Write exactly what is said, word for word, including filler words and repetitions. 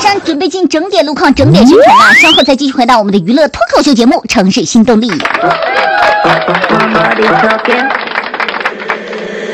上准备进整点路况、整点宣传了，稍后再继续回到我们的娱乐脱口秀节目《城市新动力》。